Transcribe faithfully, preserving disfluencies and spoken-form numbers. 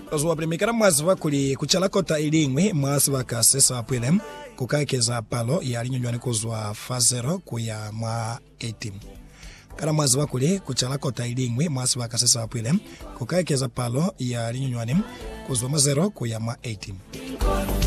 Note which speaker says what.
Speaker 1: Ozwa primikara mwazi wakuli kuchalakota ilingwi mwazi wakasesa wapwile kukakeza palo ya linyonywani kuzwa fazero kuya mwa eighteen. Kara mwazi wakuli kuchalakota ilingwi mwazi wakasesa wapwile kukakeza palo ya linyonywani kuzwa mazero kuya mwa eighteen.